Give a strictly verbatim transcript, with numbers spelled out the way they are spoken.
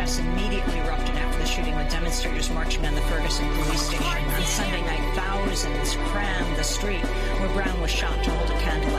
protests immediately erupted after the shooting, with demonstrators marching on the Ferguson police station. On Sunday night, thousands crammed the street where Brown was shot to hold a candlelight